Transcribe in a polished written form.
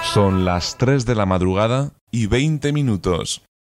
Son las 3 de la madrugada y 20 minutos.